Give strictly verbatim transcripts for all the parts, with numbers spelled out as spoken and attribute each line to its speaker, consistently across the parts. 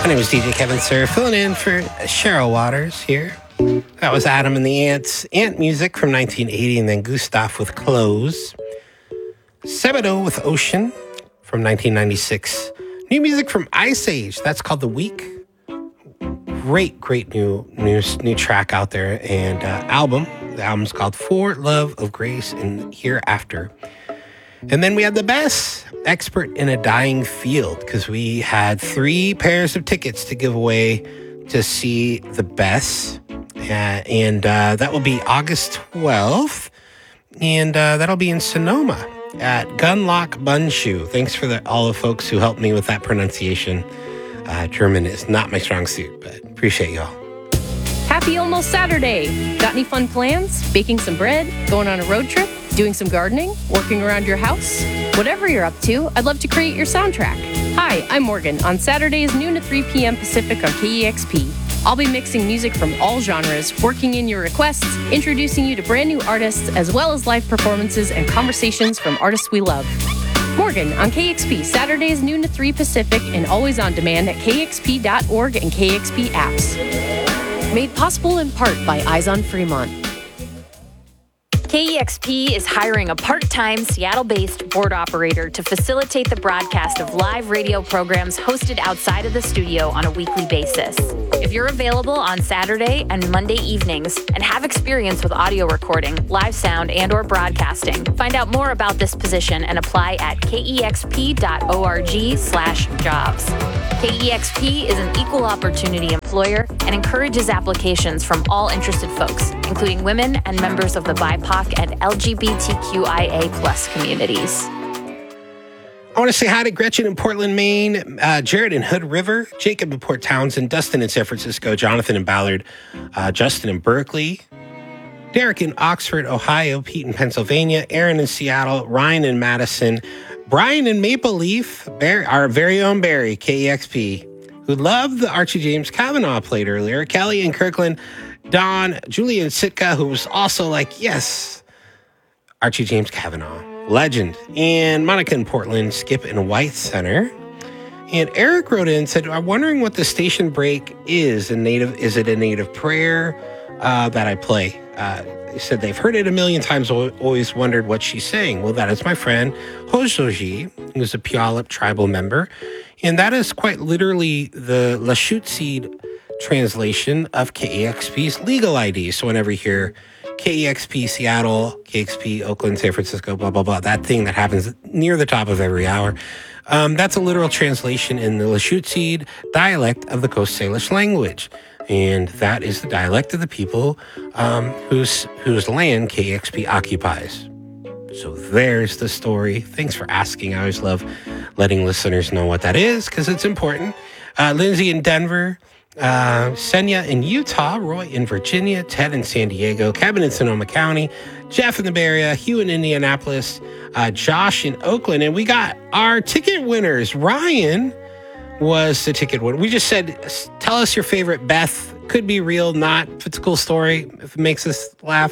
Speaker 1: name is D J Kevin Sir, filling in for Cheryl Waters here. That was Adam and the Ants, Ant Music from nineteen eighty, and then Gustav with Clothes. Sebadoh with Ocean from nineteen ninety-six. New music from Ice Age, that's called The Week. Great, great new new, new track out there, and uh, album. The album's called For Love of Grace and Hereafter. And then we had the best expert in a dying field, because we had three pairs of tickets to give away to see the best. Uh, and uh, that will be August twelfth. And uh, that'll be in Sonoma at Gunlock Bunshoe. Thanks for the, all the folks who helped me with that pronunciation. Uh, German is not my strong suit, but appreciate y'all.
Speaker 2: Happy almost Saturday. Got any fun plans? Baking some bread? Going on a road trip? Doing some gardening? Working around your house? Whatever you're up to, I'd love to create your soundtrack. Hi, I'm Morgan. On Saturdays, noon to three p.m. Pacific on K E X P. I'll be mixing music from all genres, working in your requests, introducing you to brand new artists, as well as live performances and conversations from artists we love. Morgan on K X P, Saturdays, noon to three Pacific, and always on demand at K X P dot org and K X P apps. Made possible in part by Eyes on Fremont.
Speaker 3: K E X P is hiring a part-time Seattle-based board operator to facilitate the broadcast of live radio programs hosted outside of the studio on a weekly basis. If you're available on Saturday and Monday evenings and have experience with audio recording, live sound, and or broadcasting, find out more about this position and apply at K E X P dot org slash jobs. K E X P is an equal opportunity employer and encourages applications from all interested folks, including women and members of the B I P O C and L G B T Q I A plus communities.
Speaker 1: I want to say hi to Gretchen in Portland, Maine, uh, Jared in Hood River, Jacob in Port Townsend, Dustin in San Francisco, Jonathan in Ballard, uh, Justin in Berkeley, Derek in Oxford, Ohio, Pete in Pennsylvania, Aaron in Seattle, Ryan in Madison, Brian in Maple Leaf, Barry, our very own Barry, K E X P, who loved the Archie James Kavanaugh played earlier, Kelly in Kirkland, Don, Julian Sitka, who was also like, yes, Archie James Kavanaugh. Legend. And Monica in Portland, Skip in White Center. And Eric wrote in and said, I'm wondering what the station break is in native. Is it a native prayer uh, that I play? Uh, he said they've heard it a million times, always wondered what she's saying. Well, that is my friend Hojoji, who's a Puyallup tribal member. And that is quite literally the Lushootseed translation of K E X P's legal I D. So whenever you hear K E X P Seattle, K E X P Oakland, San Francisco, blah, blah, blah, that thing that happens near the top of every hour. Um, that's a literal translation in the Lushootseed dialect of the Coast Salish language. And that is the dialect of the people um, whose whose land K E X P occupies. So there's the story. Thanks for asking. I always love letting listeners know what that is because it's important. Uh, Lindsay in Denver, Uh, Senya in Utah, Roy in Virginia, Ted in San Diego, Kevin in Sonoma County, Jeff in the Bay Area, Hugh in Indianapolis, uh, Josh in Oakland, and we got our ticket winners. Ryan was the ticket winner. We just said, tell us your favorite Beth. Could be real, not. If it's a cool story, if it makes us laugh,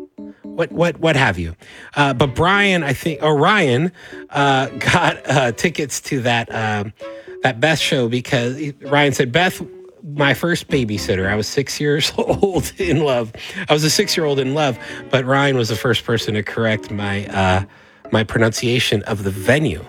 Speaker 1: what what what have you. Uh, but Brian, I think, or Ryan, uh, got uh, tickets to that um, that Beth show because he, Ryan said, Beth, my first babysitter. I was six years old in love. I was a six-year-old in love, but Ryan was the first person to correct my uh, my pronunciation of the venue.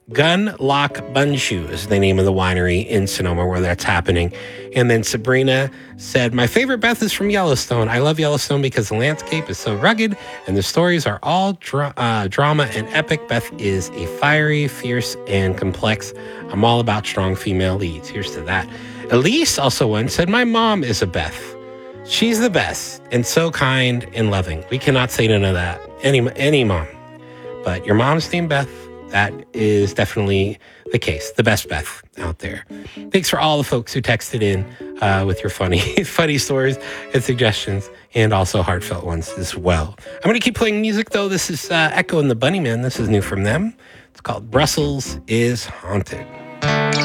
Speaker 1: Gunlock Bunshoe is the name of the winery in Sonoma where that's happening. And then Sabrina said, my favorite Beth is from Yellowstone. I love Yellowstone because the landscape is so rugged and the stories are all dra- uh, drama and epic. Beth is a fiery, fierce, and complex. I'm all about strong female leads. Here's to that. Elise also once said, my mom is a Beth. She's the best and so kind and loving. We cannot say none of that. Any, any mom. But your mom's named Beth. That is definitely the case. The best Beth out there. Thanks for all the folks who texted in uh, with your funny, funny stories and suggestions and also heartfelt ones as well. I'm going to keep playing music, though. This is uh, Echo and the Bunnymen. This is new from them. It's called Brussels is Haunted.